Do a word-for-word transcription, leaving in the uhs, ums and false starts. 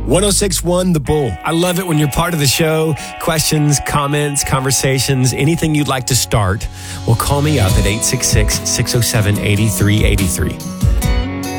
one oh six point one The Bull. I love it when you're part of the show. Questions, comments, conversations, anything you'd like to start. Well, call me up at eight six six, six oh seven, eight three eight three.